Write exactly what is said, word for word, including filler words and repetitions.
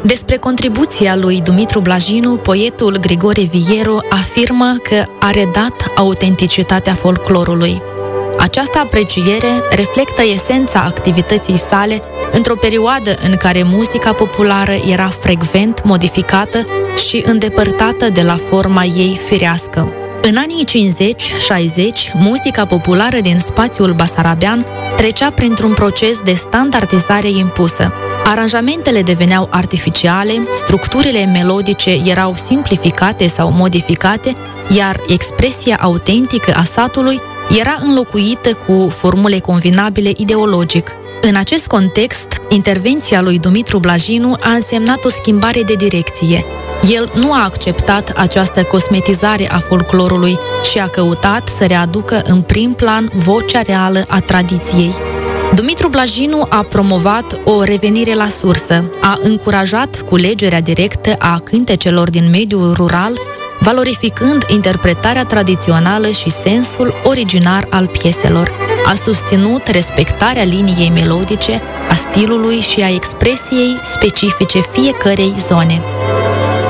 Despre contribuția lui Dumitru Blajinu, poetul Grigore Vieru afirmă că a redat autenticitatea folclorului. Această apreciere reflectă esența activității sale într-o perioadă în care muzica populară era frecvent modificată și îndepărtată de la forma ei firească. În anii cincizeci șaizeci, muzica populară din spațiul basarabean trecea printr-un proces de standardizare impusă. Aranjamentele deveneau artificiale, structurile melodice erau simplificate sau modificate, iar expresia autentică a satului era înlocuită cu formule convenabile ideologic. În acest context, intervenția lui Dumitru Blajinu a însemnat o schimbare de direcție. El nu a acceptat această cosmetizare a folclorului și a căutat să readucă în prim plan vocea reală a tradiției. Dumitru Blajinu a promovat o revenire la sursă, a încurajat culegerea directă a cântecelor din mediul rural, valorificând interpretarea tradițională și sensul originar al pieselor. A susținut respectarea liniei melodice, a stilului și a expresiei specifice fiecărei zone.